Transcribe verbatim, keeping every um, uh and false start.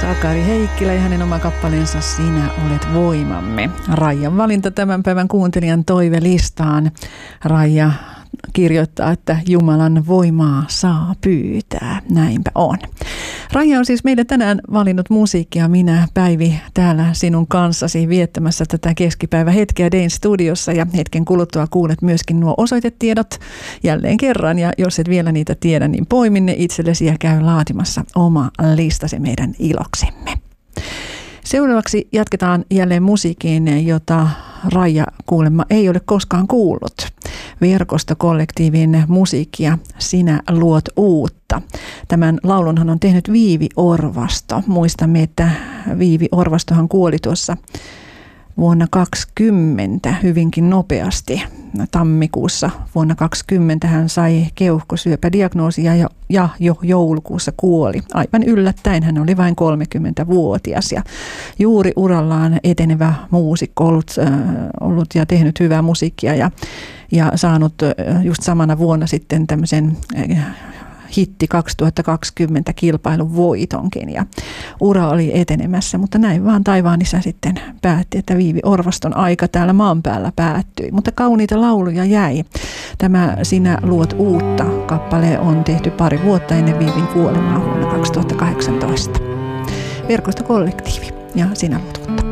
Sakari Heikkilä ja hänen oma kappaleensa Sinä olet voimamme. Raijan valinta tämän päivän kuuntelijan toivelistaan. Raija kirjoittaa, että Jumalan voimaa saa pyytää. Näinpä on. Raija on siis meille tänään valinnut musiikkia. Minä, Päivi, täällä sinun kanssasi viettämässä tätä keskipäivähetkeä Dayn studiossa. Ja hetken kuluttua kuulet myöskin nuo osoitetiedot jälleen kerran. Ja jos et vielä niitä tiedä, niin poimin ne itsellesi ja käy laatimassa oma listasi meidän iloksemme. Seuraavaksi jatketaan jälleen musiikkiin, jota Raija kuulemma ei ole koskaan kuullut. Verkostokollektiivin musiikkia Sinä luot uutta. Tämän laulunhan on tehnyt Viivi Orvasto. Muistamme, että Viivi Orvastohan kuoli tuossa vuonna kaksikymmentä hyvinkin nopeasti. Tammikuussa vuonna kaksikymmentä hän sai keuhkosyöpädiagnoosia ja, ja jo joulukuussa kuoli. Aivan yllättäen hän oli vain kolmekymmentävuotias ja juuri urallaan etenevä muusikko ollut, äh, ollut ja tehnyt hyvää musiikkia ja, ja saanut äh, just samana vuonna sitten tämmöisen äh, hitti kaksituhattakaksikymmentä kilpailun voitonkin ja ura oli etenemässä, mutta näin vaan taivaan isä sitten päätti, että Viivi Orvaston aika täällä maan päällä päättyi, mutta kauniita lauluja jäi. Tämä Sinä luot uutta kappale on tehty pari vuotta ennen Viivin kuolemaa vuonna kaksituhattakahdeksantoista. Verkostokollektiivi ja Sinä luot uutta.